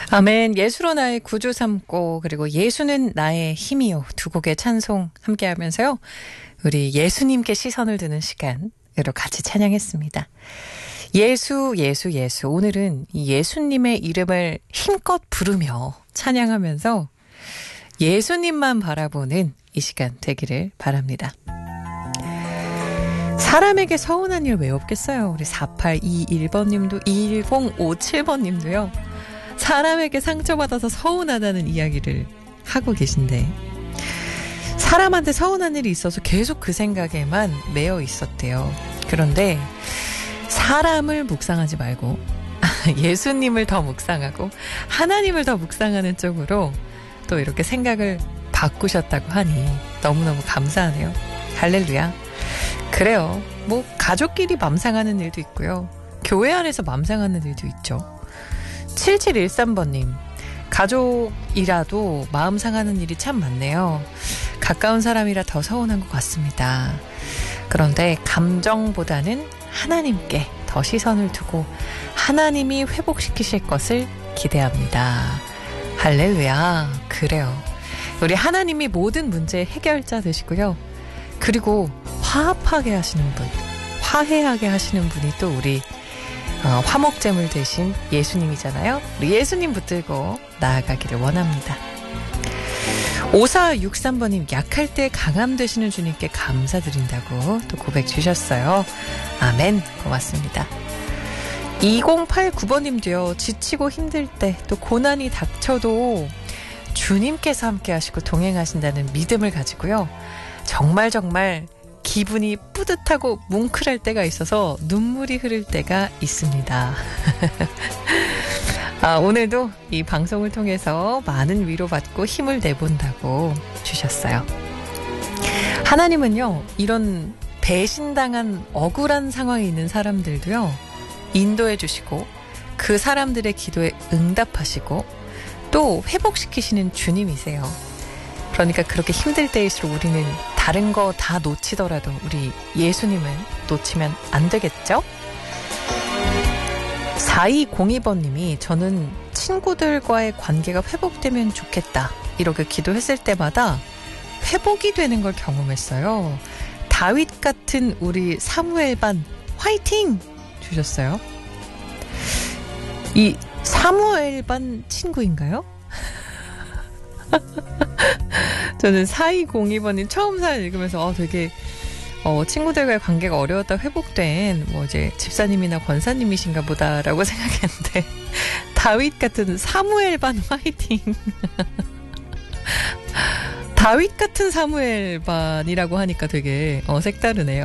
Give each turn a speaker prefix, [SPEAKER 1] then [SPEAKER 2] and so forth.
[SPEAKER 1] 아멘. 예수로 나의 구주 삼고 그리고 예수는 나의 힘이요 두 곡의 찬송 함께하면서요. 우리 예수님께 시선을 두는 시간으로 같이 찬양했습니다. 예수 예수 예수. 오늘은 이 예수님의 이름을 힘껏 부르며 찬양하면서 예수님만 바라보는 이 시간 되기를 바랍니다. 사람에게 서운한 일 왜 없겠어요. 우리 4821번님도 1057번님도요. 사람에게 상처받아서 서운하다는 이야기를 하고 계신데 사람한테 서운한 일이 있어서 계속 그 생각에만 매여 있었대요. 그런데 사람을 묵상하지 말고 예수님을 더 묵상하고 하나님을 더 묵상하는 쪽으로 또 이렇게 생각을 바꾸셨다고 하니 너무너무 감사하네요. 할렐루야. 그래요. 뭐 가족끼리 맘상하는 일도 있고요. 교회 안에서 맘상하는 일도 있죠. 7713번님, 가족이라도 마음 상하는 일이 참 많네요. 가까운 사람이라 더 서운한 것 같습니다. 그런데 감정보다는 하나님께 더 시선을 두고 하나님이 회복시키실 것을 기대합니다. 할렐루야. 그래요. 우리 하나님이 모든 문제의 해결자 되시고요. 그리고 화합하게 하시는 분, 화해하게 하시는 분이 또 우리 화목제물 되신 예수님이잖아요. 우리 예수님 붙들고 나아가기를 원합니다. 5463번님, 약할 때 강함 되시는 주님께 감사드린다고 또 고백 주셨어요. 아멘. 고맙습니다. 2089번님도요. 지치고 힘들 때 또 고난이 닥쳐도 주님께서 함께 하시고 동행하신다는 믿음을 가지고요. 정말 기분이 뿌듯하고 뭉클할 때가 있어서 눈물이 흐를 때가 있습니다. 오늘도 이 방송을 통해서 많은 위로받고 힘을 내본다고 주셨어요. 하나님은요, 이런 배신당한 억울한 상황에 있는 사람들도요, 인도해 주시고 그 사람들의 기도에 응답하시고 또 회복시키시는 주님이세요. 그러니까 그렇게 힘들 때일수록 우리는 다른 거 다 놓치더라도 우리 예수님은 놓치면 안 되겠죠? 4202번님이 저는 친구들과의 관계가 회복되면 좋겠다 이렇게 기도했을 때마다 회복이 되는 걸 경험했어요. 다윗 같은 우리 사무엘 반 화이팅! 주셨어요. 이 사무엘 반 친구인가요? 저는 4202번님 처음 사연 읽으면서 되게 친구들과의 관계가 어려웠다 회복된 뭐 이제 집사님이나 권사님이신가 보다라고 생각했는데 다윗 같은 사무엘 반 화이팅. 다윗 같은 사무엘 반이라고 하니까 되게 색다르네요.